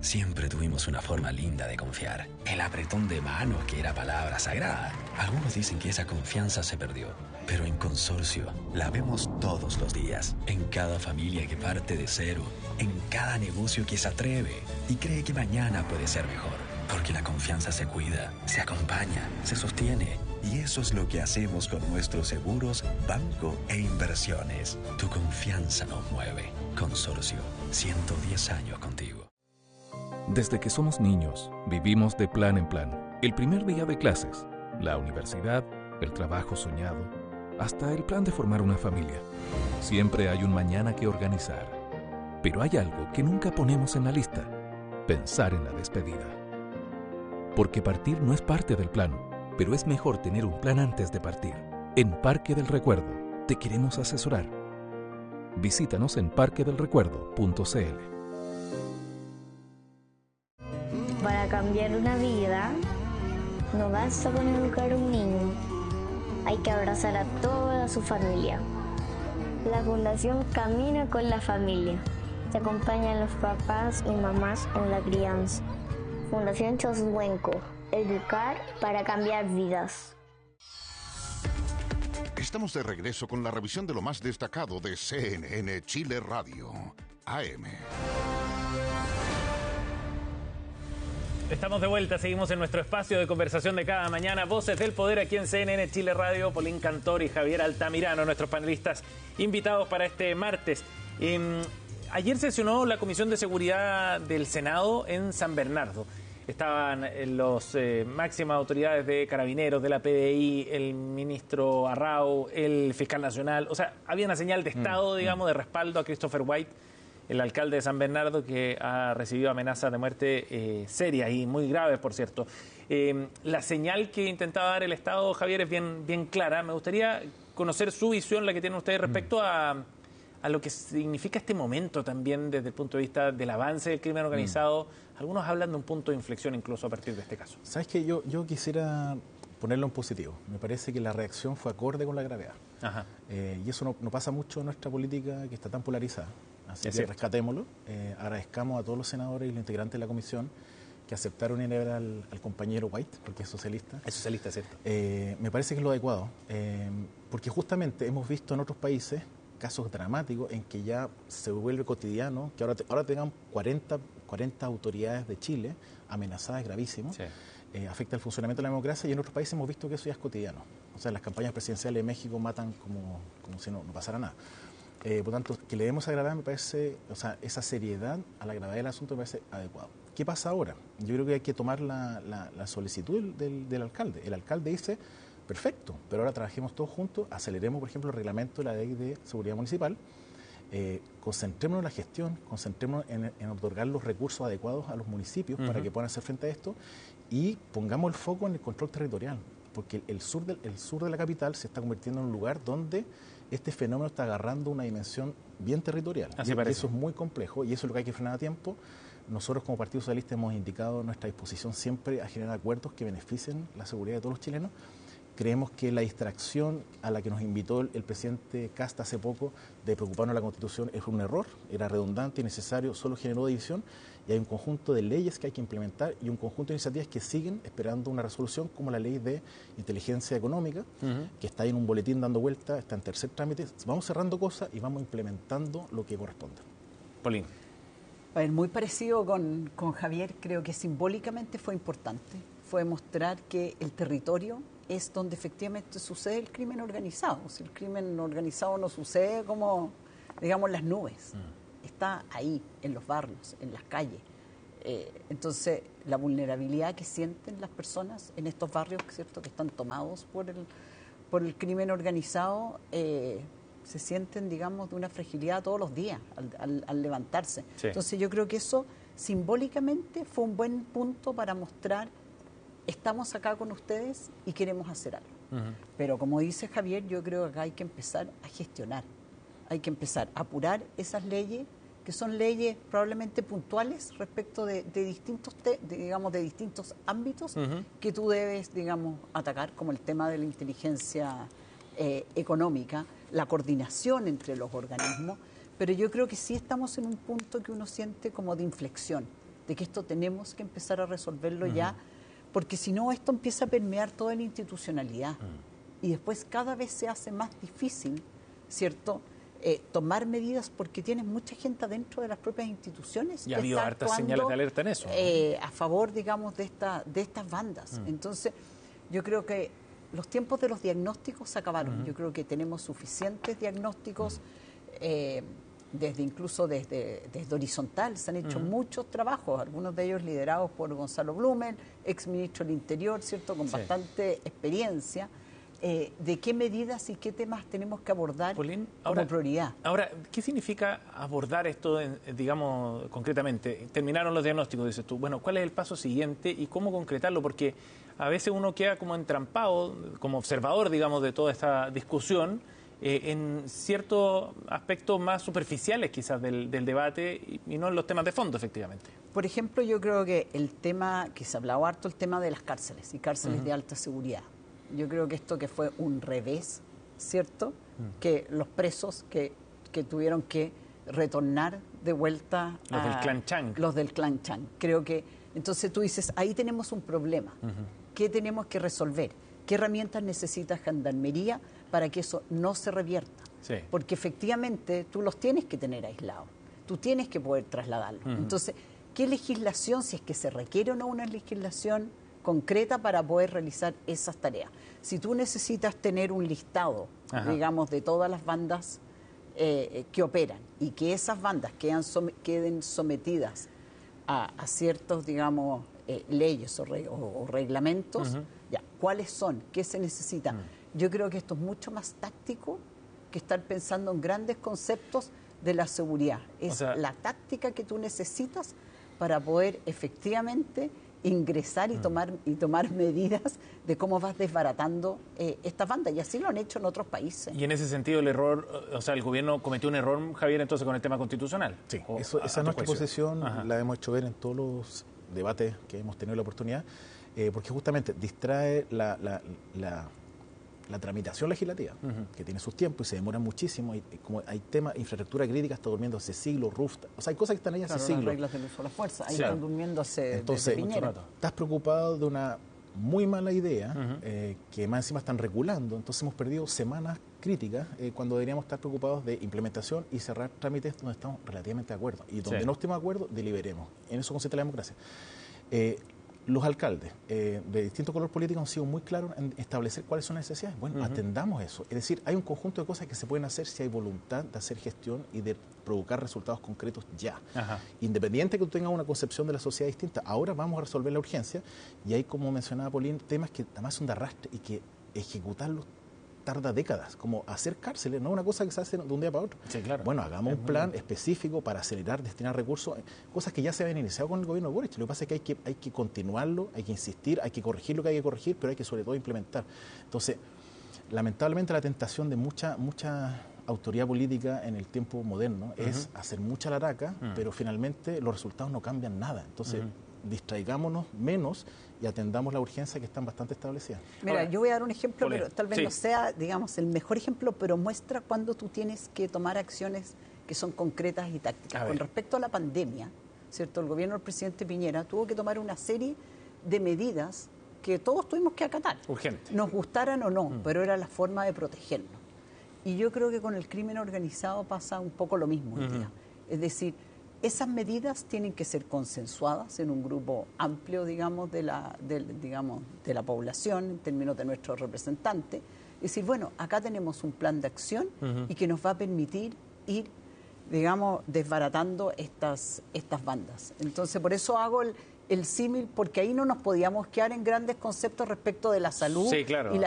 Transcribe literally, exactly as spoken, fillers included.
siempre tuvimos una forma linda de confiar. El apretón de manos, que era palabra sagrada. Algunos dicen que esa confianza se perdió, pero en Consorcio la vemos todos los días. En cada familia que parte de cero, en cada negocio que se atreve y cree que mañana puede ser mejor. Porque la confianza se cuida, se acompaña, se sostiene. Y eso es lo que hacemos con nuestros seguros, banco e inversiones. Tu confianza nos mueve. Consorcio, ciento diez años contigo. Desde que somos niños, vivimos de plan en plan. El primer día de clases, la universidad, el trabajo soñado, hasta el plan de formar una familia. Siempre hay un mañana que organizar. Pero hay algo que nunca ponemos en la lista: pensar en la despedida. Porque partir no es parte del plan, pero es mejor tener un plan antes de partir. En Parque del Recuerdo te queremos asesorar. Visítanos en parque del recuerdo punto c l. Para cambiar una vida, no basta con educar a un niño, hay que abrazar a toda su familia. La Fundación Camina con la Familia. Se acompañan los papás y mamás en la crianza. Fundación Choshuenco. Educar para cambiar vidas. Estamos de regreso con la revisión de lo más destacado de C N N Chile Radio, A M. Estamos de vuelta, seguimos en nuestro espacio de conversación de cada mañana. Voces del Poder aquí en C N N Chile Radio. Polín Cantor y Javier Altamirano, nuestros panelistas invitados para este martes. Eh, ayer sesionó la Comisión de Seguridad del Senado en San Bernardo. Estaban las eh, máximas autoridades de Carabineros, de la P D I, el ministro Arrau, el fiscal nacional. O sea, había una señal de Estado, mm, digamos, mm. de respaldo a Christopher White, el alcalde de San Bernardo, que ha recibido amenazas de muerte eh, serias y muy graves, por cierto. Eh, la señal que intentaba dar el Estado, Javier, es bien, bien clara. Me gustaría conocer su visión, la que tienen ustedes respecto mm. a, a lo que significa este momento también desde el punto de vista del avance del crimen organizado. Mm. Algunos hablan de un punto de inflexión incluso a partir de este caso. ¿Sabes qué? Yo, yo quisiera ponerlo en positivo. Me parece que la reacción fue acorde con la gravedad. Ajá. Eh, y eso no, no pasa mucho en nuestra política, que está tan polarizada. Así es que cierto. Rescatémoslo. Eh, agradezcamos a todos los senadores y los integrantes de la comisión que aceptaron ir a ver al, al compañero White, porque es socialista. Es socialista, ¿cierto? Eh, me parece que es lo adecuado. Eh, porque justamente hemos visto en otros países casos dramáticos en que ya se vuelve cotidiano, que ahora, te, ahora tengan cuarenta, cuarenta autoridades de Chile amenazadas, gravísimo, sí. eh, afecta el funcionamiento de la democracia, y en otros países hemos visto que eso ya es cotidiano. O sea, las campañas presidenciales de México matan como, como si no, no pasara nada. Eh, por tanto, que le demos esa gravedad me parece, o sea, esa seriedad a la gravedad del asunto me parece adecuado. ¿Qué pasa ahora? Yo creo que hay que tomar la, la, la solicitud del, del, del alcalde. El alcalde dice: perfecto, pero ahora trabajemos todos juntos, aceleremos, por ejemplo, el reglamento de la ley de seguridad municipal, eh, concentrémonos en la gestión, concentrémonos en, en otorgar los recursos adecuados a los municipios uh-huh. para que puedan hacer frente a esto, y pongamos el foco en el control territorial, porque el sur, del, el sur de la capital se está convirtiendo en un lugar donde este fenómeno está agarrando una dimensión bien territorial. Así y parece. Eso es muy complejo, y eso es lo que hay que frenar a tiempo. Nosotros como Partido Socialista hemos indicado nuestra disposición siempre a generar acuerdos que beneficien la seguridad de todos los chilenos. Creemos que la distracción a la que nos invitó el, el presidente Kast hace poco de preocuparnos de la Constitución es un error, era redundante, innecesario, solo generó división, y hay un conjunto de leyes que hay que implementar y un conjunto de iniciativas que siguen esperando una resolución, como la ley de inteligencia económica, uh-huh. que está ahí en un boletín dando vuelta, está en tercer trámite. Vamos cerrando cosas y vamos implementando lo que corresponda. Polín. A ver, muy parecido con, con Javier, creo que simbólicamente fue importante, fue mostrar que el territorio es donde efectivamente sucede el crimen organizado. Si el crimen organizado no sucede como, digamos, las nubes, mm. está ahí, en los barrios, en las calles. Eh, entonces, la vulnerabilidad que sienten las personas en estos barrios, ¿cierto?, que están tomados por el, por el crimen organizado, eh, se sienten, digamos, de una fragilidad todos los días al, al, al levantarse. Sí. Entonces, yo creo que eso simbólicamente fue un buen punto para mostrar: estamos acá con ustedes y queremos hacer algo. Uh-huh. Pero como dice Javier, yo creo que acá hay que empezar a gestionar. Hay que empezar a apurar esas leyes, que son leyes probablemente puntuales respecto de, de distintos, te, de, digamos, de distintos ámbitos uh-huh. que tú debes, digamos, atacar, como el tema de la inteligencia eh, económica, la coordinación entre los organismos. Pero yo creo que sí estamos en un punto que uno siente como de inflexión. de que esto tenemos que empezar a resolverlo uh-huh. ya, porque si no esto empieza a permear toda la institucionalidad uh-huh. y después cada vez se hace más difícil, ¿cierto?, Eh, tomar medidas porque tienes mucha gente adentro de las propias instituciones. Y ha habido hartas señales de alerta en eso, ¿no? eh, a favor, digamos, de, esta, de estas bandas. Mm. Entonces, yo creo que los tiempos de los diagnósticos se acabaron. Mm. Yo creo que tenemos suficientes diagnósticos, mm. eh, desde incluso desde, desde horizontal. Se han hecho mm. muchos trabajos, algunos de ellos liderados por Gonzalo Blumen, ex ministro del Interior, ¿cierto?, con sí. bastante experiencia. Eh, de qué medidas y qué temas tenemos que abordar Polín, como ahora, prioridad. Ahora, ¿qué significa abordar esto, en, digamos, concretamente? Terminaron los diagnósticos, dices tú. Bueno, ¿cuál es el paso siguiente y cómo concretarlo? Porque a veces uno queda como entrampado, como observador, digamos, de toda esta discusión, eh, en ciertos aspectos más superficiales quizás del, del debate y, y no en los temas de fondo, efectivamente. Por ejemplo, yo creo que el tema, que se ha hablado harto, el tema de las cárceles y cárceles uh-huh. de alta seguridad. Yo creo que esto que fue un revés, ¿cierto? Mm. Que los presos que, que tuvieron que retornar de vuelta los a... del Clan Chang. Los del Clan Chang. Creo que... Entonces tú dices, ahí tenemos un problema. Uh-huh. ¿Qué tenemos que resolver? ¿Qué herramientas necesita Gendarmería para que eso no se revierta? Sí. Porque efectivamente tú los tienes que tener aislados. Tú tienes que poder trasladarlos. Uh-huh. Entonces, ¿qué legislación, si es que se requiere o no una legislación concreta para poder realizar esas tareas? Si tú necesitas tener un listado, Ajá. digamos, de todas las bandas eh, que operan y que esas bandas quedan som- queden sometidas a, a ciertos, digamos, eh, leyes o, re- o, o reglamentos, uh-huh. ya, ¿cuáles son? ¿Qué se necesita? Uh-huh. Yo creo que esto es mucho más táctico que estar pensando en grandes conceptos de la seguridad. Es o sea, la táctica que tú necesitas para poder efectivamente ingresar y tomar y tomar medidas de cómo vas desbaratando eh, estas bandas, y así lo han hecho en otros países. Y en ese sentido el error, o sea, el gobierno cometió un error, Javier, entonces con el tema constitucional. Sí, eso, esa es nuestra posición, Ajá. la hemos hecho ver en todos los debates que hemos tenido la oportunidad, eh, porque justamente distrae la, la, la, la tramitación legislativa, uh-huh. que tiene sus tiempos y se demora muchísimo, y, y como hay temas, infraestructura crítica está durmiendo hace siglos, R U F, o sea, hay cosas que están ahí hace claro, siglos. Las reglas del uso de la fuerza, ahí sí. están durmiendo hace Entonces, Piñera. Estás preocupado de una muy mala idea, uh-huh. eh, que más encima están regulando, entonces hemos perdido semanas críticas eh, cuando deberíamos estar preocupados de implementación y cerrar trámites donde estamos relativamente de acuerdo, y donde sí. no estemos de acuerdo, deliberemos. En eso consiste la democracia. Eh, Los alcaldes eh, de distinto color político han sido muy claros en establecer cuáles son las necesidades. Bueno, uh-huh. atendamos eso. Es decir, hay un conjunto de cosas que se pueden hacer si hay voluntad de hacer gestión y de provocar resultados concretos ya. Ajá. Independiente que tú tengas una concepción de la sociedad distinta, ahora vamos a resolver la urgencia, y hay, como mencionaba Polín, temas que además son de arrastre y que ejecutarlos tarda décadas, como hacer cárceles, no es una cosa que se hace de un día para otro. Sí, claro. Bueno, hagamos es un plan bien. específico para acelerar, destinar recursos, cosas que ya se habían iniciado con el gobierno de Boric. Lo que pasa es que hay que, hay que continuarlo, hay que insistir, hay que corregir lo que hay que corregir, pero hay que sobre todo implementar. Entonces, lamentablemente la tentación de mucha, mucha autoridad política en el tiempo moderno uh-huh. es hacer mucha laraca, uh-huh. pero finalmente los resultados no cambian nada. Entonces, uh-huh. distraigámonos menos y atendamos la urgencia que están bastante establecidas. Mira, Ahora, yo voy a dar un ejemplo, Polín. pero tal vez sí. no sea, digamos, el mejor ejemplo, pero muestra cuando tú tienes que tomar acciones que son concretas y tácticas. Con respecto a la pandemia, ¿cierto? El gobierno del presidente Piñera tuvo que tomar una serie de medidas que todos tuvimos que acatar. Urgente. Nos gustaran o no, mm. pero era la forma de protegernos. Y yo creo que con el crimen organizado pasa un poco lo mismo hoy día. Uh-huh. Es decir, esas medidas tienen que ser consensuadas en un grupo amplio, digamos, de la, de, digamos, de la población, en términos de nuestros representantes. Es decir, bueno, acá tenemos un plan de acción uh-huh. y que nos va a permitir ir, digamos, desbaratando estas, estas bandas. Entonces, por eso hago el, el símil, porque ahí no nos podíamos quedar en grandes conceptos respecto de la salud sí, claro. y la